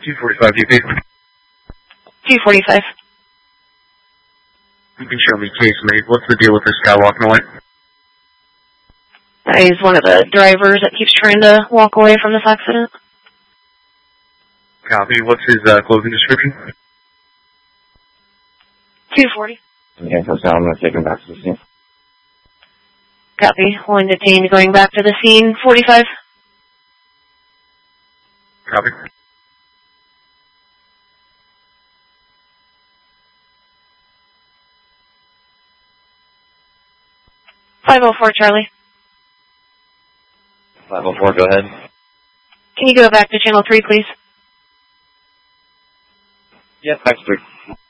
245 DP. 245. You can show me case mate. What's the deal with this guy walking away? He's one of the drivers that keeps trying to walk away from this accident. Copy. What's his clothing description? 240. Okay, so I'm going to take him back to the scene. Copy. One detained going back to the scene. 45. Copy. .504 Charlie. 504, go ahead. Can you go back to channel 3, please? Yes, X3.